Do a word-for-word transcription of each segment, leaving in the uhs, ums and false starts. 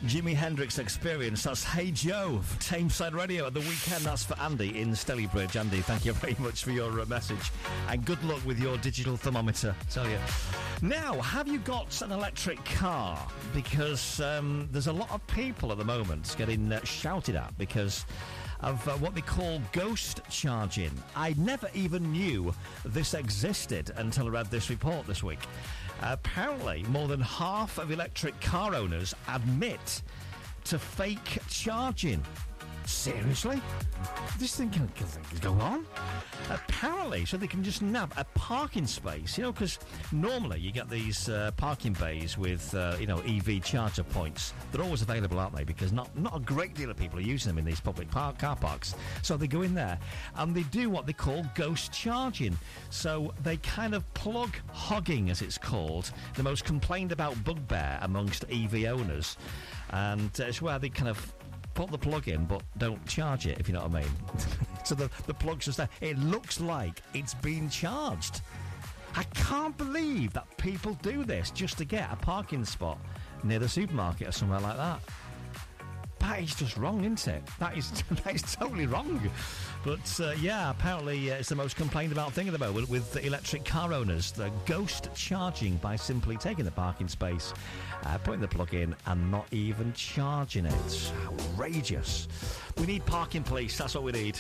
Jimi Hendrix Experience. That's Hey Joe for Tameside Radio at the weekend. That's for Andy in Stalybridge. Andy, thank you very much for your uh, message, and good luck with your digital thermometer, I tell you. Now, have you got an electric car? Because um, there's a lot of people at the moment getting uh, shouted at because of uh, what they call ghost charging. I never even knew this existed until I read this report this week. Uh, apparently, more than half of electric car owners admit to fake charging. Seriously? This thing can, can go on? Apparently, so they can just nab a parking space, you know, because normally you get these uh, parking bays with, uh, you know, E V charger points. They're always available, aren't they? Because not, not a great deal of people are using them in these public par- car parks. So they go in there and they do what they call ghost charging. So they kind of plug hogging, as it's called, the most complained about bugbear amongst E V owners. And uh, it's where they kind of put the plug in but don't charge it, if you know what I mean. So the, the plug's just there. It looks like it's been charged. I can't believe that people do this just to get a parking spot near the supermarket or somewhere like that. That is just wrong, isn't it? That is that is totally wrong. But uh, yeah, apparently uh, it's the most complained about thing at the moment with the electric car owners. The ghost charging by simply taking the parking space, uh, putting the plug in and not even charging it. Outrageous. We need parking police, that's what we need.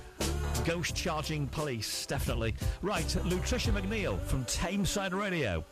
Ghost charging police, definitely. Right, Lutricia McNeil from Tameside Radio.